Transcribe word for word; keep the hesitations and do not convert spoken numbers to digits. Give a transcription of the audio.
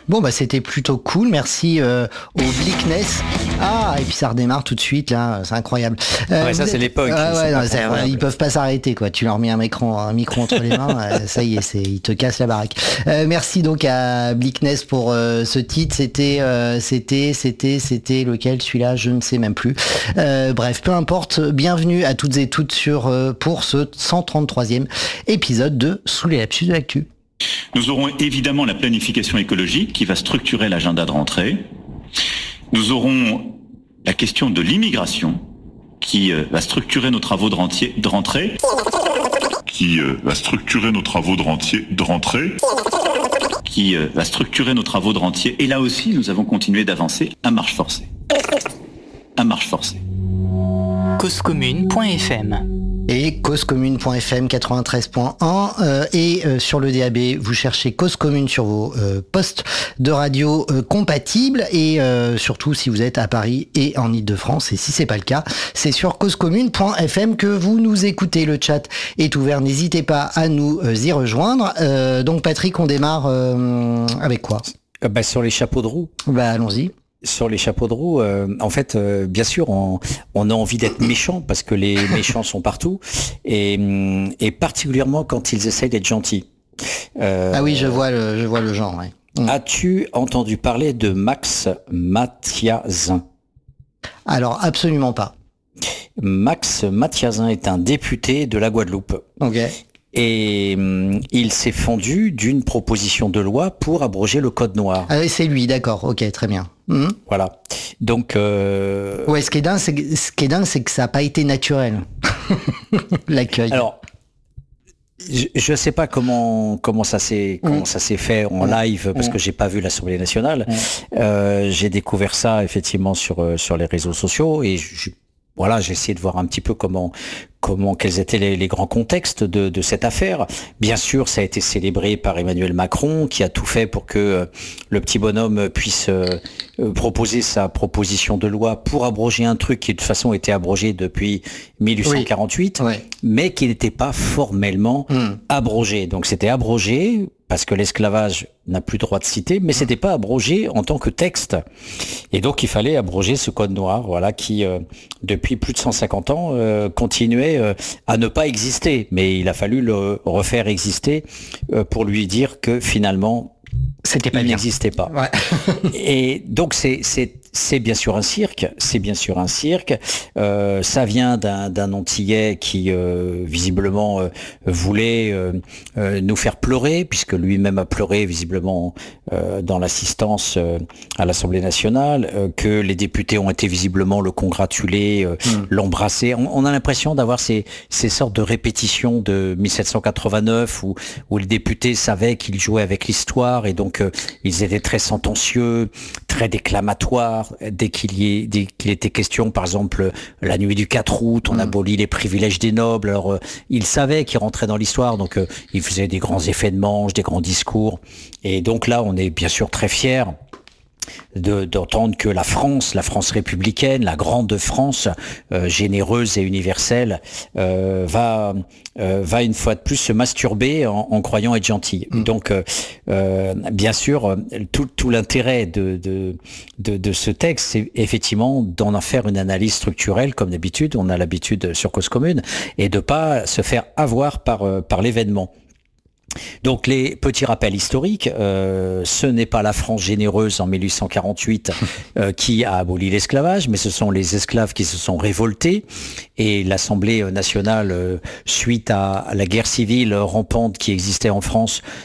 Bon, bah c'était plutôt cool. Merci euh, au Bleakness. Ah, et puis ça redémarre tout de suite, là. C'est incroyable. Euh, ouais, ça, êtes... c'est l'époque. Ah, ouais, non, c'est, ouais, ils peuvent pas s'arrêter, quoi. Tu leur mets un micro, un micro entre les mains, euh, ça y est, c'est, ils te cassent la baraque. Euh, merci donc à Bleakness pour euh, ce titre. C'était, euh, c'était, c'était, c'était lequel, celui-là, je ne sais même plus. Euh, bref, peu importe. Bienvenue à toutes et toutes sur, euh, pour ce cent trente-troisième épisode de Sous les lapsus de l'actu. Nous aurons évidemment la planification écologique qui va structurer l'agenda de rentrée. Nous aurons la question de l'immigration qui euh, va structurer nos travaux de, rentier, de rentrée. Qui euh, va structurer nos travaux de, rentier, de rentrée. Qui euh, va structurer nos travaux de rentier. Et là aussi, nous avons continué d'avancer à marche forcée. À marche forcée. cause commune point f m et cause commune point f m quatre-vingt-treize point un euh, et euh, sur le D A B vous cherchez Cause Commune sur vos euh, postes de radio euh, compatibles et euh, surtout si vous êtes à Paris et en Ile-de-France, et si c'est pas le cas, c'est sur cause commune point f m que vous nous écoutez. Le chat est ouvert, n'hésitez pas à nous euh, y rejoindre. Euh, donc Patrick, on démarre euh, avec quoi? euh, bah, Sur les chapeaux de roue. Bah allons-y. Sur les chapeaux de roue, euh, en fait, euh, bien sûr, on, on a envie d'être méchant parce que les méchants sont partout, et, et particulièrement quand ils essayent d'être gentils. Euh, ah oui, je vois le, je vois le genre. Ouais. Mmh. As-tu entendu parler de Max Mathiazin? Alors absolument pas. Max Mathiazin est un député de la Guadeloupe. Ok. Et hum, il s'est fendu d'une proposition de loi pour abroger le code noir. Ah oui, c'est lui, d'accord, ok, très bien. Mmh. Voilà. Donc. Euh... Ouais, ce qui est dingue, c'est, ce qui est dingue, c'est que ça n'a pas été naturel. L'accueil. Alors, je ne sais pas comment comment ça s'est mmh. comment ça s'est fait en mmh. live parce mmh. que j'ai pas vu l'Assemblée nationale. Mmh. Euh, j'ai découvert ça effectivement sur sur les réseaux sociaux et je, voilà, j'ai essayé de voir un petit peu comment comment quels étaient les, les grands contextes de, de cette affaire. Bien sûr, ça a été célébré par Emmanuel Macron, qui a tout fait pour que euh, le petit bonhomme puisse euh, proposer sa proposition de loi pour abroger un truc qui de toute façon était abrogé depuis mille huit cent quarante-huit, oui. Ouais. Mais qui n'était pas formellement mmh. abrogé. Donc c'était abrogé parce que l'esclavage n'a plus droit de citer, mais c'était pas abrogé en tant que texte. Et donc il fallait abroger ce code noir, voilà, qui euh, depuis plus de cent cinquante ans euh, continuait euh, à ne pas exister. Mais il a fallu le refaire exister euh, pour lui dire que finalement c'était pas il bien. n'existait pas. Ouais. Et donc c'est c'est c'est bien sûr un cirque, c'est bien sûr un cirque. Euh, ça vient d'un, d'un Antillais qui euh, visiblement euh, voulait euh, euh, nous faire pleurer, puisque lui-même a pleuré visiblement euh, dans l'assistance euh, à l'Assemblée nationale, euh, que les députés ont été visiblement le congratuler, euh, mmh. l'embrasser. On, on a l'impression d'avoir ces, ces sortes de répétitions de mille sept cent quatre-vingt-neuf où, où les députés savaient qu'ils jouaient avec l'histoire et donc euh, ils étaient très sentencieux, très déclamatoires. Dès qu'il y est, dès qu'il était question, par exemple, la nuit du quatre août, on mmh. abolit les privilèges des nobles. Alors, euh, il savait qu'il rentrait dans l'histoire, donc euh, il faisait des grands effets de manche, des grands discours. Et donc là, on est bien sûr très fiers de, d'entendre que la France, la France républicaine, la grande France, euh, généreuse et universelle, euh, va euh, va une fois de plus se masturber en, en croyant être gentille. Mmh. Donc, euh, euh, bien sûr, tout, tout l'intérêt de, de de de ce texte, c'est effectivement d'en faire une analyse structurelle, comme d'habitude, on a l'habitude sur Cause Commune, et de pas se faire avoir par par l'événement. Donc les petits rappels historiques, euh, ce n'est pas la France généreuse en mille huit cent quarante-huit euh, qui a aboli l'esclavage, mais ce sont les esclaves qui se sont révoltés et l'Assemblée nationale, euh, suite à, à la guerre civile rampante qui existait en France,